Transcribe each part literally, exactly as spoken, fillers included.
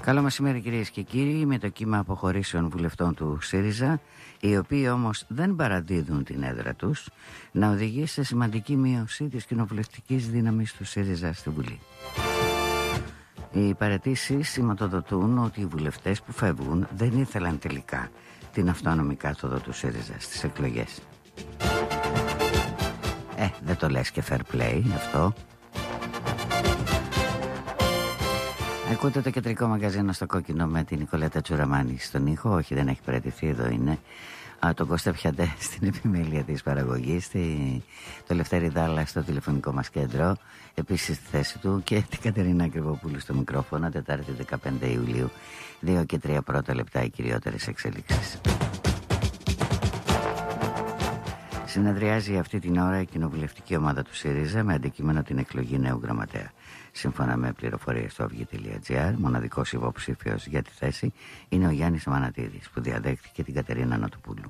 Καλό μεσημέρι κυρίες και κύριοι, με το κύμα αποχωρήσεων βουλευτών του ΣΥΡΙΖΑ, οι οποίοι όμως δεν παραδίδουν την έδρα τους, να οδηγεί σε σημαντική μείωση της κοινοβουλευτικής δύναμης του ΣΥΡΙΖΑ στη Βουλή. Οι παραιτήσεις σηματοδοτούν ότι οι βουλευτές που φεύγουν δεν ήθελαν τελικά την αυτόνομη κάθοδο του ΣΥΡΙΖΑ στις εκλογές. Ε, δεν το λες και fair play αυτό. Ακούτε το κεντρικό μαγαζίνο στο κόκκινο με την Νικολέτα Τσουραμάνη στον ήχο. Όχι, δεν έχει παραιτηθεί, εδώ είναι. Α, τον Κώστα Πιαντέ στην επιμέλεια της παραγωγής, το Λευτέρη Δάλλα στο τηλεφωνικό μας κέντρο, επίσης στη θέση του, και την Κατερίνα Κρυβοπούλου στο μικρόφωνο. Τετάρτη δεκαπέντε Ιουλίου, δύο και τρία πρώτα λεπτά οι κυριότερες εξελίξεις. Συνεδριάζει αυτή την ώρα η κοινοβουλευτική ομάδα του ΣΥΡΙΖΑ με αντικείμενο την εκλογή νέου γραμματέα. Σύμφωνα με πληροφορίες στο αυγή τελεία τζι άρ, μοναδικός υποψήφιος για τη θέση είναι ο Γιάννης Αμανατίδης, που διαδέχτηκε την Κατερίνα Νοτοπούλου.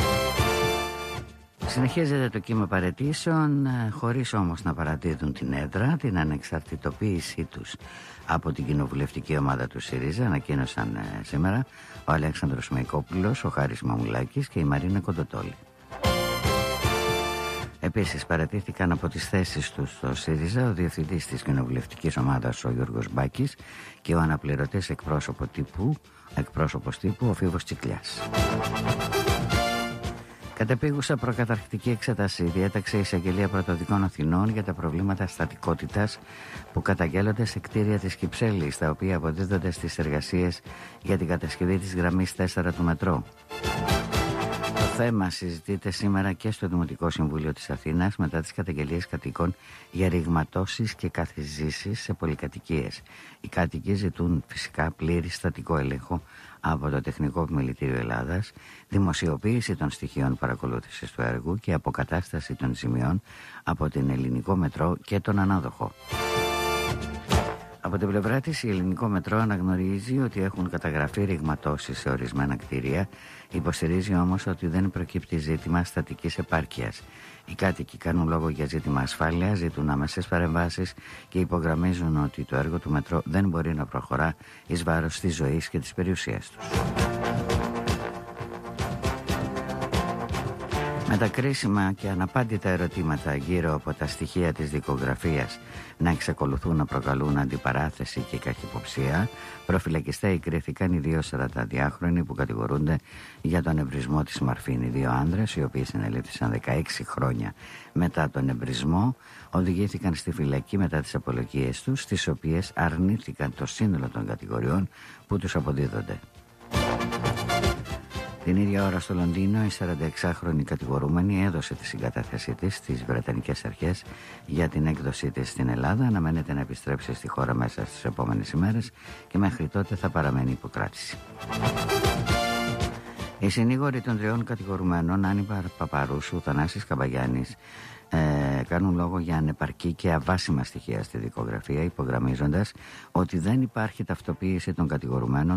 Συνεχίζεται το κύμα παραιτήσεων, χωρίς όμως να παραδίδουν την έδρα. Την ανεξαρτητοποίησή τους από την κοινοβουλευτική ομάδα του ΣΥΡΙΖΑ ανακοίνωσαν σήμερα ο Αλέξανδρος Μεϊκόπουλος, ο Χάρης Μαμουλάκης και η Μαρίνα Κοντοτόλη. Επίσης παρατήθηκαν από τις θέσεις τους στο ΣΥΡΙΖΑ ο διευθυντής της κοινοβουλευτικής ομάδας ο Γιώργος Μπάκης και ο αναπληρωτής εκπρόσωπο τύπου, εκπρόσωπος τύπου ο Φίβος Τσικλιάς. Κατεπήγουσα προκαταρκτική εξέταση διέταξε η Εισαγγελία Πρωτοδικών Αθηνών για τα προβλήματα στατικότητας που καταγγέλλονται σε κτίρια της Κυψέλης, τα οποία αποδίδονται στις εργασίες για την κατασκευή της γραμμής τέσσερα του μετρό. Το θέμα συζητείται σήμερα και στο Δημοτικό Συμβούλιο της Αθήνας μετά τις καταγγελίες κατοίκων για ρηγματώσεις και καθιζήσεις σε πολυκατοικίες. Οι κάτοικοι ζητούν φυσικά πλήρη στατικό έλεγχο από το Τεχνικό Επιμελητήριο Ελλάδας, δημοσιοποίηση των στοιχείων παρακολούθησης του έργου και αποκατάσταση των σημείων από την Ελληνικό Μετρό και τον ανάδοχο. Από την πλευρά της, η Ελληνικό Μετρό αναγνωρίζει ότι έχουν καταγραφεί ρηγματώσεις σε ορισμένα κτίρια, υποστηρίζει όμως ότι δεν προκύπτει ζήτημα στατικής επάρκειας. Οι κάτοικοι κάνουν λόγο για ζήτημα ασφάλειας, ζητούν άμεσες παρεμβάσεις και υπογραμμίζουν ότι το έργο του Μετρό δεν μπορεί να προχωρά εις βάρος της ζωής και της περιουσίας τους. Με τα κρίσιμα και αναπάντητα ερωτήματα γύρω από τα στοιχεία της δικογραφίας να εξακολουθούν να προκαλούν αντιπαράθεση και καχυποψία, προφυλακιστέοι κρίθηκαν οι δύο σαρανταδυάχρονοι που κατηγορούνται για τον ευρισμό της Μαρφίνη. Δύο άνδρες, οι οποίοι συνελήφθησαν δεκαέξι χρόνια μετά τον ευρισμό, οδηγήθηκαν στη φυλακή μετά τις απολογίες τους, στις οποίες αρνήθηκαν το σύνολο των κατηγοριών που τους αποδίδονται. Την ίδια ώρα στο Λονδίνο, η σαρανταεξάχρονη κατηγορούμενη έδωσε τη συγκατάθεσή της στις Βρετανικές αρχές για την έκδοσή της στην Ελλάδα. Αναμένεται να επιστρέψει στη χώρα μέσα στις επόμενες ημέρες και μέχρι τότε θα παραμένει υποκράτηση. Οι συνήγοροι των τριών κατηγορουμένων, Άννη Παπαρούσου, Θανάσης Καμπαγιάννης, ε, κάνουν λόγο για ανεπαρκή και αβάσιμα στοιχεία στη δικογραφία, υπογραμμίζοντας ότι δεν υπάρχει ταυτοποίηση των κατηγορουμένων